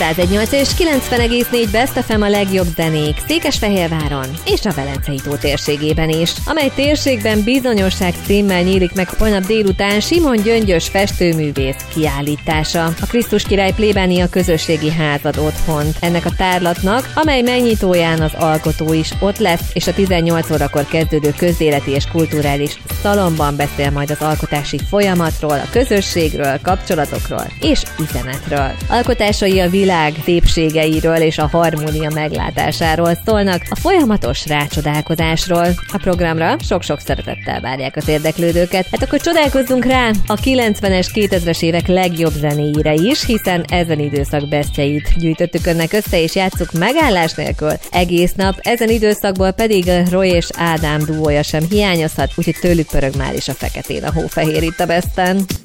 101.8 és 90,4 Best FM a legjobb zenék Székesfehérváron és a Velencei-tó térségében is, amely térségben bizonyosság címmel nyílik meg holnap délután Simon Gyöngyös festőművész kiállítása. A Krisztus Király plébánia közösségi házad otthont ennek a tárlatnak, amely megnyitóján az alkotó is ott lesz, és a 18 órakor kezdődő közéleti és kulturális szalonban beszél majd az alkotási folyamatról, a közösségről, kapcsolatokról és üzenetről. Alkotásai a világ szépségeiről és a harmónia meglátásáról szólnak, a folyamatos rácsodálkozásról. A programra sok-sok szeretettel várják az érdeklődőket. Hát akkor csodálkozzunk rá a 90-es, 2000-es évek legjobb zenéire is, hiszen ezen időszak bestjeit gyűjtöttük önnek össze, és játsszuk megállás nélkül egész nap. Ezen időszakból pedig Roy és Ádám duója sem hiányozhat, úgyhogy tőlük pörög már is a feketén a hófehér itt a Besten.